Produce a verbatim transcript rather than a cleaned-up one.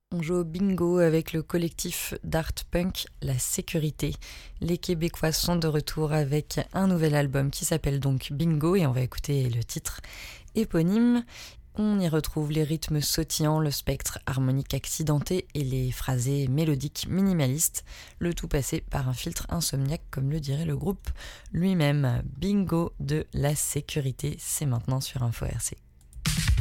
On joue au bingo avec le collectif d'art punk La Sécurité. Les Québécois sont de retour avec un nouvel album qui s'appelle donc Bingo et on va écouter le titre éponyme. On y retrouve les rythmes sautillants, le spectre harmonique accidenté et les phrasés mélodiques minimalistes, le tout passé par un filtre insomniaque comme le dirait le groupe lui-même. Bingo de La Sécurité, c'est maintenant sur Info R C.